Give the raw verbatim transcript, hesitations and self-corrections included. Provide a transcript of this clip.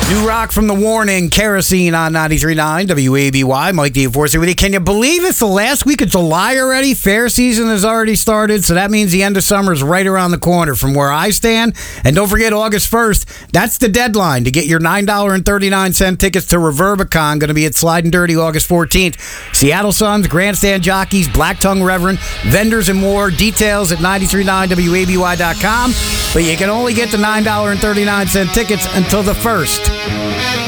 New rock from The Warning, Kerosene on ninety-three point nine W A B Y. Mike the Enforcer with you. Can you believe it's the last week of July already? Fair season has already started, so that means the end of summer is right around the corner from where I stand. And don't forget, August first, that's the deadline to get your nine dollars and thirty-nine cents tickets to Reverbicon. Going to be at Slide and Dirty August fourteenth. Seattle Suns, Grandstand Jockeys, Black Tongue Reverend, vendors and more. Details at ninety-three point nine W A B Y dot com. But you can only get the nine dollars and thirty-nine cents tickets until the first.